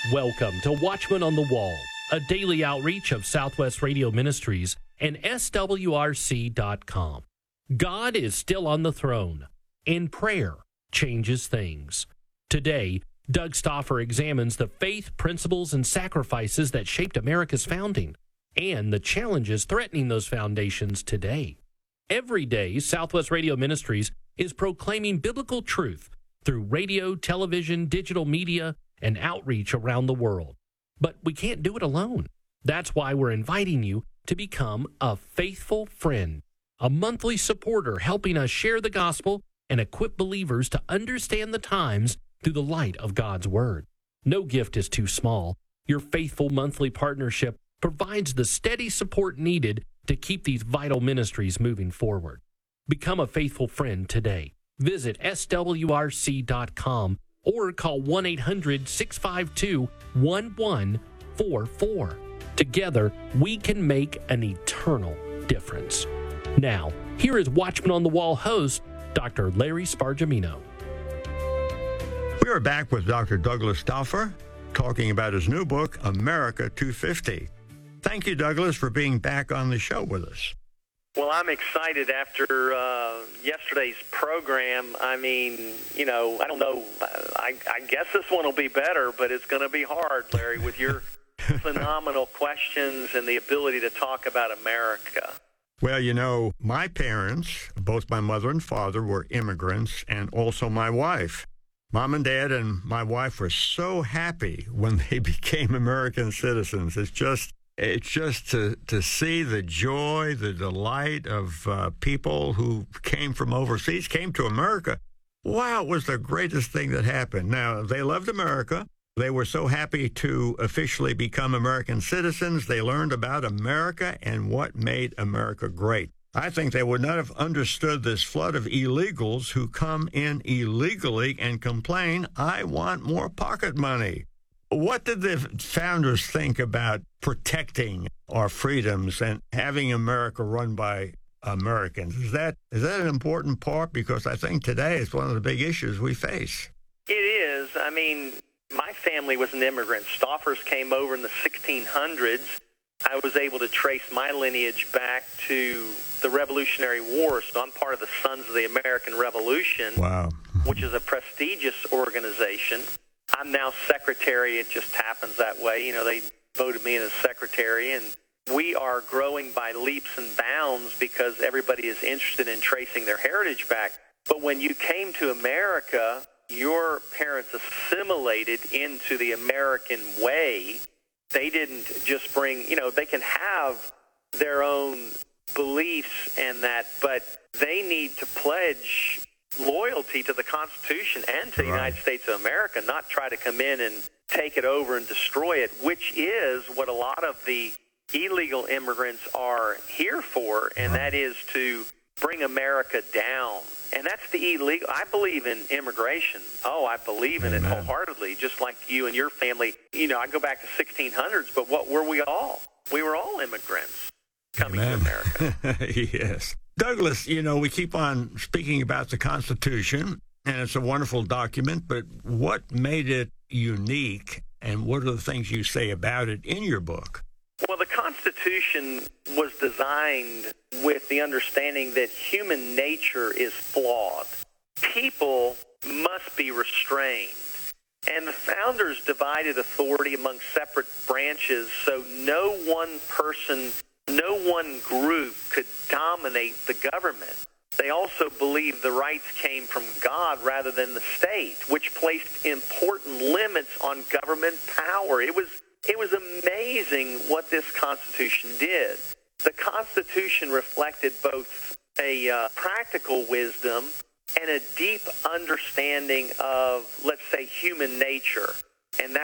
Welcome to Watchman on the Wall, a daily outreach of Southwest Radio Ministries and SWRC.com. God is still on the throne, and prayer changes things. Today, Doug Stauffer examines the faith, principles, and sacrifices that shaped America's founding and the challenges threatening those foundations today. Every day, Southwest Radio Ministries is proclaiming biblical truth through radio, television, digital media, and outreach around the world. But we can't do it alone. That's why we're inviting you to become a faithful friend, a monthly supporter helping us share the gospel and equip believers to understand the times through the light of God's Word. No gift is too small. Your faithful monthly partnership provides the steady support needed to keep these vital ministries moving forward. Become a faithful friend today. Visit SWRC.com or call 1-800-652-1144. Together, we can make an eternal difference. Now, here is Watchman on the Wall host, Dr. Larry Spargimino. We are back with Dr. Douglas Stauffer, talking about his new book, America 250. Thank you, Douglas, for being back on the show with us. Well, I'm excited after yesterday's program. I mean, I don't know. I guess this one will be better, but it's going to be hard, Larry, with your phenomenal questions and the ability to talk about America. Well, my parents, both my mother and father, were immigrants, and also my wife. Mom and Dad and my wife were so happy when they became American citizens. It's just to see the joy, the delight of people who came from overseas, came to America. Wow, it was the greatest thing that happened. Now, they loved America. They were so happy to officially become American citizens. They learned about America and what made America great. I think they would not have understood this flood of illegals who come in illegally and complain, I want more pocket money. What did the founders think about protecting our freedoms and having America run by Americans? Is that an important part? Because I think today it's one of the big issues we face. It is. I mean, my family was an immigrant. Stauffers came over in the 1600s. I was able to trace my lineage back to the Revolutionary War, so I'm part of the Sons of the American Revolution, wow, which is a prestigious organization. I'm now secretary. It just happens that way. They voted me in as secretary, and we are growing by leaps and bounds because everybody is interested in tracing their heritage back. But when you came to America, your parents assimilated into the American way. They didn't just bring, they can have their own beliefs and that, but they need to pledge loyalty to the Constitution and to the United States of America, not try to come in and take it over and destroy it, which is what a lot of the illegal immigrants are here for, and that is to bring America down. And that's the illegal. I believe in immigration. Oh, I believe in it wholeheartedly, just like you and your family. I go back to 1600s, but what were we all? We were all immigrants coming to America. Yes. Douglas, we keep on speaking about the Constitution, and it's a wonderful document, but what made it unique, and what are the things you say about it in your book? Well, the Constitution was designed with the understanding that human nature is flawed. People must be restrained. And the founders divided authority among separate branches so no one person, no one group could dominate the government. They also believed the rights came from God rather than the state, which placed important limits on government power. It was amazing what this Constitution did. The Constitution reflected both a practical wisdom and a deep understanding of, let's say, human nature. And that